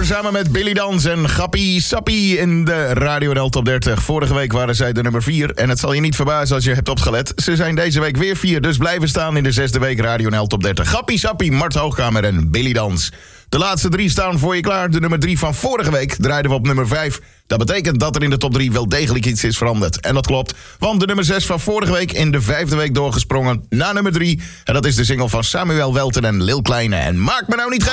Tower samen met Billy Dans en Gappie Sappie in de Radio NL Top 30. Vorige week waren zij de nummer 4. En het zal je niet verbazen als je hebt opgelet. Ze zijn deze week weer 4, dus blijven staan in de 6e week Radio NL Top 30. Gappie Sappie, Mart Hoogkamer en Billy Dans. De laatste 3 staan voor je klaar. De nummer 3 van vorige week draaiden we op nummer 5. Dat betekent dat er in de top 3 wel degelijk iets is veranderd. En dat klopt, want de nummer 6 van vorige week in de 5e week doorgesprongen naar nummer 3. En dat is de single van Samuel Welten en Lil Kleine. En maak me nou niet gek.